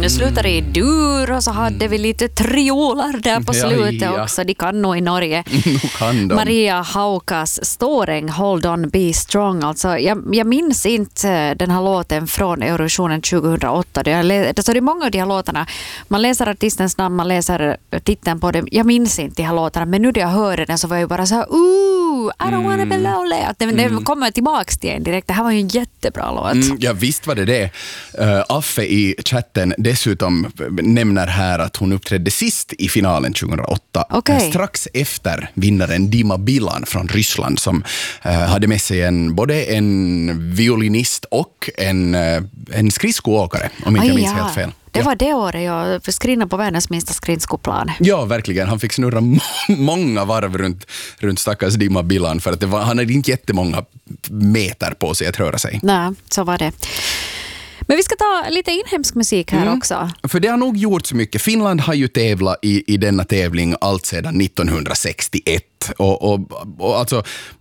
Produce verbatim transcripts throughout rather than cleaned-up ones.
Det slutar i dur och så hade vi lite triolar där på slutet ja, ja. också. De kan nog i Norge. kan de. Maria Haukas Ståring, Hold on, be strong. Alltså, jag, jag minns inte den här låten från Eurovisionen tjugohundraåtta. Det är många av de här låtarna. Man läser artistens namn, man läser titeln på dem. Jag minns inte de här låtarna, men nu när jag hörde den så var jag bara så här, ooh, I don't wanna be lonely. Att den, mm. den kommer tillbaka till en direkt. Det här var ju en jättebra låt. Mm, ja, visst var det det. Uh, Affe i chatten dessutom nämner här att hon uppträdde sist i finalen tjugohundraåtta. Okay. Strax efter vinnaren Dima Bilan från Ryssland som uh, hade med sig en, både en violinist och en, uh, en skridskoåkare, om inte jag minns helt fel. Det var det året jag skrinade på världens minsta skridskoplan. Ja, verkligen. Han fick snurra må- många varv runt, runt stackars Dima Bilan för att det var, han hade inte jättemånga meter på sig att röra sig. Nej, så var det. Men vi ska ta lite inhemsk musik här mm. också. För det har nog gjort så mycket. Finland har ju tävlat i, i denna tävling allt sedan nittonhundrasextioett. Och, och, och alltså,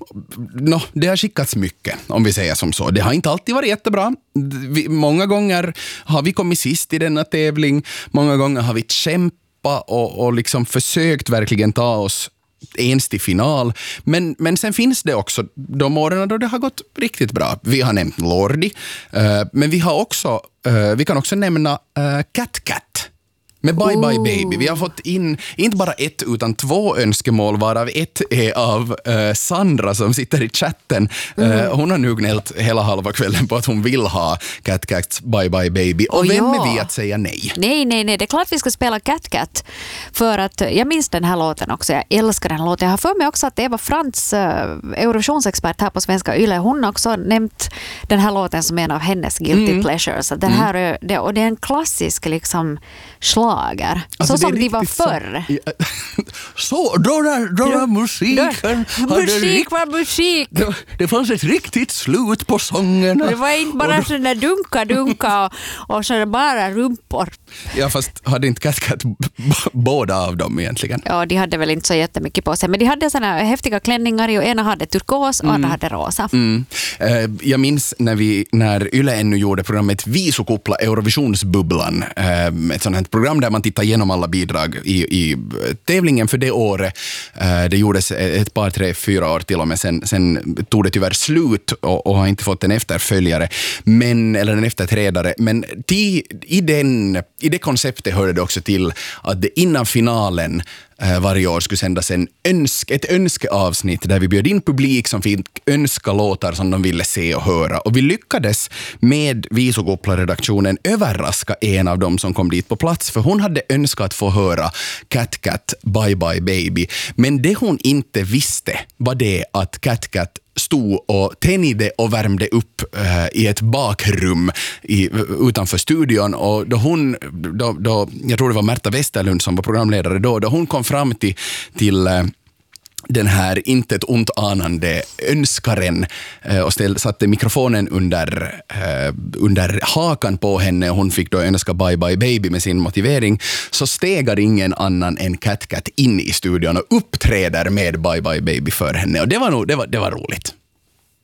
no, det har skickats mycket, om vi säger som så. Det har inte alltid varit jättebra. Vi, många gånger har vi kommit sist i denna tävling. Många gånger har vi kämpat och, och liksom försökt verkligen ta oss ens till final. Men, men sen finns det också de åren då det har gått riktigt bra. Vi har nämnt Lordi, uh, men vi har också, uh, vi kan också nämna uh, Cat Cat med Bye Bye Baby. Vi har fått in inte bara ett utan två önskemål, varav ett är av uh, Sandra som sitter i chatten. Uh, mm. Hon har nu gnällt hela halva kvällen på att hon vill ha Cat Cats Bye Bye Baby. Och oh, vem ja. är vi att säga nej? Nej, nej, nej. Det är klart vi ska spela Cat Cat. För att jag minns den här låten också. Jag älskar den här låten. Jag har för mig också att Eva Frans, uh, Eurovisionsexpert här på Svenska Yle, hon har också nämnt den här låten som en av hennes guilty mm. pleasures. Den här, mm. det, och det är en klassisk liksom slag. Alltså, så som de var förr. Så, så då där, då där musiken. Musik var musik. Det, det fanns ett riktigt slut på sången. Det var inte bara sån där dunka, dunka och, och så bara rumpor. Ja, fast hade inte Cat Cat båda av dem egentligen? Ja, de hade väl inte så jättemycket på sig. Men de hade såna häftiga klänningar och ena hade turkos och mm. andra hade rosa. Mm. Uh, jag minns när, vi, när Yle ännu gjorde programmet Visukuppla Eurovisionsbubblan. Uh, ett sånt här program där man tittar igenom alla bidrag i, i tävlingen för det året. Uh, det gjordes ett par, tre, fyra år till och med. Sen, sen tog det tyvärr slut och, och har inte fått en efterföljare. Men, eller en efterträdare. Men till, i, den, i det konceptet hörde det också till att det innan finalen Uh, varje år skulle sändas en önsk, ett önskeavsnitt där vi bjöd in publik som fick önska låtar som de ville se och höra. Och vi lyckades med Visukuppla-redaktionen överraska en av dem som kom dit på plats, för hon hade önskat få höra Cat Cat Bye Bye Baby. Men det hon inte visste var det att Cat Cat stod och tände och värmde upp uh, i ett bakrum i, utanför studion, och då hon då, då, jag tror det var Märta Westerlund som var programledare då, då hon kom fram till, till uh, den här inte ett ont anande önskaren uh, och ställ, satte mikrofonen under, uh, under hakan på henne, och hon fick då önska Bye Bye Baby med sin motivering, så stegar ingen annan än Cat Cat in i studion och uppträder med Bye Bye Baby för henne, och det var nog, det var, det var roligt.